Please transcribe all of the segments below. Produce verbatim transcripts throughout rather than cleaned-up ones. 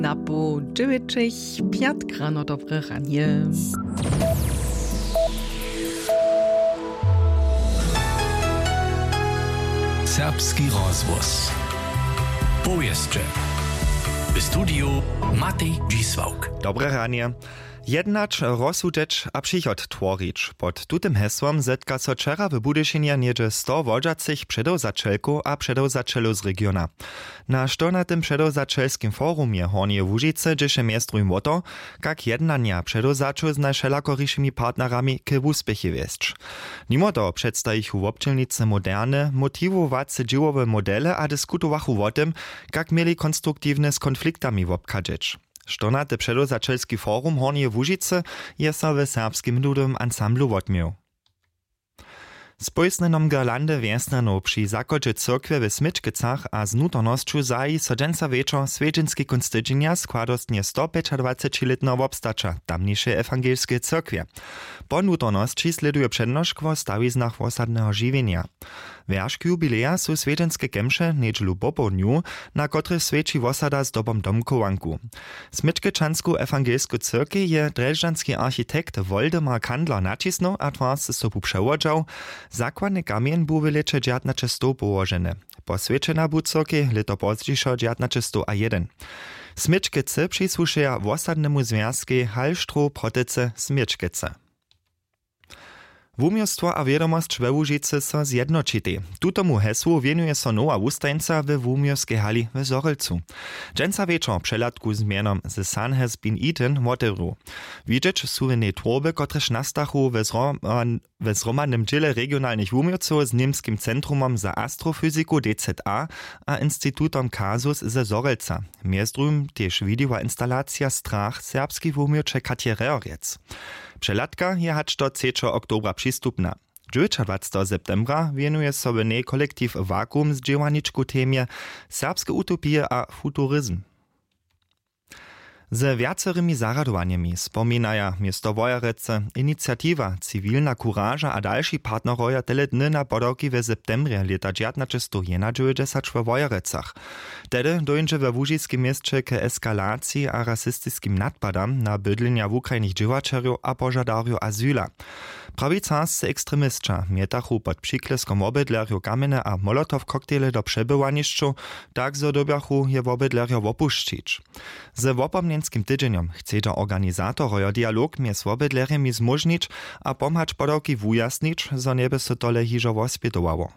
Na po dziewięćich piąt rano dobre ranie. Serbski rozvoz. Powieszcze. W studiu Matej Dzisłauk. Dobre ranie. Jednacz, rozsudźeć a přichod tvorić. Pod tutym hesłom zetka so wczera w Budyšinie niedzie sto wodżacych przedowzačelków a przedowzačelów z regiona. Na sztornatym przedowzačelskim forumie Hornie Łužice dziesze miestrujem o to, jak jednania przedowzaču z najszelakoriszymi partnerami k wuspechy wieszcz. Mimo to przedstawich w obczelnicy moderne, motiwowace dziełowe modele a dyskutowachu o tym, jak mieli konstruktywne z konfliktami wobkadzeć. Štornaty předowzačelski forum Hornie Łužice je so w serbskim ludowym ansamblu wotmił. Spojsnenom girlandy wiesnano przy zakodzie cyrkwie w Smyčkicach a z nutornosću zaji so dżęca wieczor swiedźenski konstydzenia składostnie sto dwadzieścia-letnego obstacza tamniejszej ewangelskie cyrkwie. Po nutornosći sleduje przednoszkwo stawiznach wosadnego żywienia. Wierzch jubileja su swiedźenskie kemsze niedzielu po południu, na kotrych swiedzi wosada z dobom domkowanku. Smyčkičansku ewangelsku cyrkwi je drežďanski architekt Woldemar Kandler nacisnął a twarz sobu przełodział. Zakładny kamień był w lecie dziewiętnaście położony. Poswieczena był cyrkwi leto pozdziejsze dziewiętnaście a jeden. Smyčkice przysłuszają wosadnemu związki Hallštro Protyce Smyčkice. Wumiostwo a wiadomość we Łužice so zjednočitej. Tutomu hesłu wienuje so nowa wustańca we wumiowskiej hali w Zorelcu. Dżęca wieczor przelatku z mianom The Sun Has Been Eaten woteru. Widzieć suwene tworby, kotreż nastachu we, zroman, we zromanym dziele regionalnych wumiowców z niemskim Centrumom za Astrofizyku D Z A a Instytutom Kasus ze Zorelca. Miestrujem też widziła instalacja strach serbski wumiowcze Katje Reoriec. Przelatka je hacz do trzeciego oktobra przystupna. dwudziestego septembra wienuje sobie nej kolektyw Vakuum z dziełaniczku temie serbskie utopie a futuryzm. Z wiacerymi zaradowaniami spominaja miasto Wojarece, inicjatywa Cywilna Kuraża a dalsi partneroja tyle dny na podawki w septembrze lata dziewiętnaście dziewięćdziesiąt w Wojarecach. Tedy dojdzie we Łužiskim mieście k eskalacji a rasistyskim nadpadam na bydlenia w Ukrainych dziewaczerów a pożadariów azyla. Prawicarscy ekstremistcza mietachu pod przykleskom obydlerju kamene a molotow koktejle do przebywaniszczu, tak zodobiachu je obydlerjo opuścić. Z wopomnienskim tydzieniom chce do organizatoroja dialog między obydlerjemi zmożnić a pomhać podawki wujasnić, zo nieby so tole hižo wospětowało.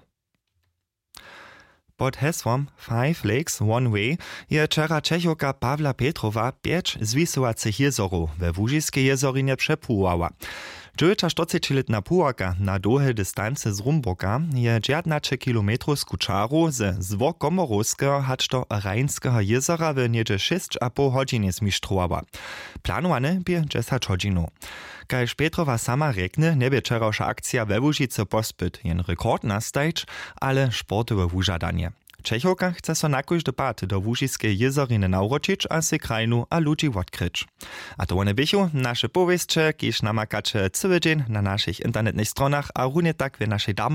Pod hesłom Five Lakes One Way je wczera Čechowka Pawla Petrowa pięć zwisowacych jezorów we Łužiskiej jezorinie przepływała. dziewięćdziesięcioletna pułaka na długie dystanse z Rumboka je dziewiętnaście kilometrów z Kuczaru ze Zwokomorowskiego hacz do Rajnskiego jezora w niedzie sześć a pół godziny zmistrowała. Planowane by dziesięć godzin. Kaž Petrowa sama rekne, nie by wczorajsza akcja we Łužice pospyt jen rekord nastajć, ale sportowe wużadanie. Čechowka chce so nakož dopad do Łužiskiej jezoriny nauročić a se krajinu a ludzi odkryć. A to one bychu nasze powieście, kiež namakacze cały dzień na naszych internetnych stronach a runie tak w naszej